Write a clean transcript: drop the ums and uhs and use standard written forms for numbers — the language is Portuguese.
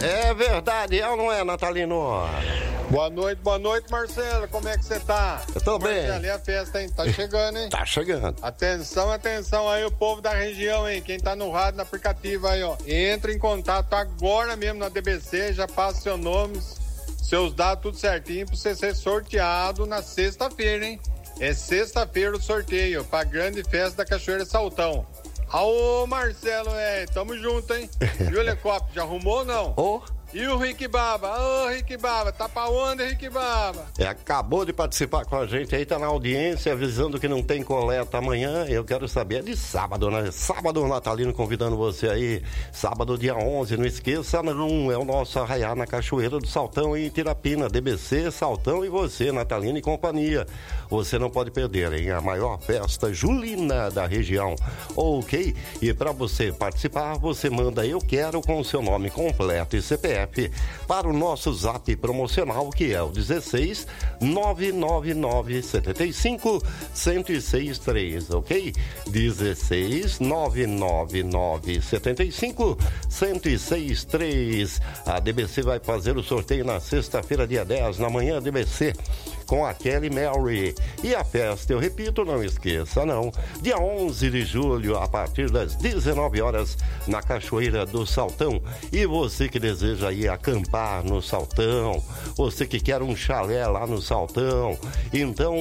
É verdade, é ou não é, Natalino? Boa noite, Marcelo. Como é que você tá? Eu tô bem. Marcelo, e a festa, hein? Tá chegando, hein? Tá chegando. Atenção aí, o povo da região, hein? Quem tá no rádio, no aplicativo aí, ó. Entra em contato agora mesmo na DBC, já passa seu nome, seus dados, tudo certinho, pra você ser sorteado na sexta-feira, hein? É sexta-feira o sorteio pra grande festa da Cachoeira Saltão. Ô, Marcelo, tamo junto, hein? E o helicóptero, já arrumou ou não? E o Rick Baba? Ô, Rick Baba, tá pra onde, Rick Baba? Acabou de participar com a gente aí, tá na audiência, avisando que não tem coleta amanhã. Eu quero saber, é de sábado, né? Sábado, Natalino, convidando você aí. Sábado, dia 11, não esqueça, não, é o nosso arraiá na Cachoeira do Saltão em Tirapina. DBC, Saltão e você, Natalino e companhia. Você não pode perder, hein? A maior festa julina da região. Ok? E pra você participar, você manda eu quero com o seu nome completo e CPF para o nosso zap promocional, que é o 16 999 75 1063, ok? 16 999 75 1063. A DBC vai fazer o sorteio na sexta-feira, dia 10, na manhã, DBC, com a Kelly Mary. E a festa, eu repito, não esqueça, não, dia 11 de julho, a partir das 19 horas, na Cachoeira do Saltão. E você que deseja ir acampar no Saltão, você que quer um chalé lá no Saltão, então